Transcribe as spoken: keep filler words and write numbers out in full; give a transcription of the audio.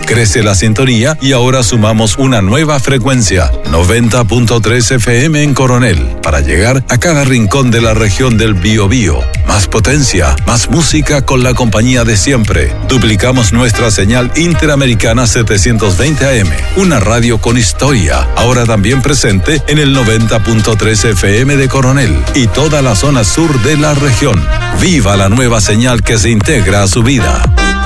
Crece la sintonía y ahora sumamos una nueva frecuencia, noventa punto tres F M en Coronel, para llegar a cada rincón de la región del Biobío. Más potencia, más música con la compañía de siempre. Duplicamos nuestra señal Interamericana setecientos veinte A M, una radio con historia, ahora también presente en el noventa punto tres F M de Coronel y toda la zona sur de la región. ¡Viva la nueva señal que se integra a su vida!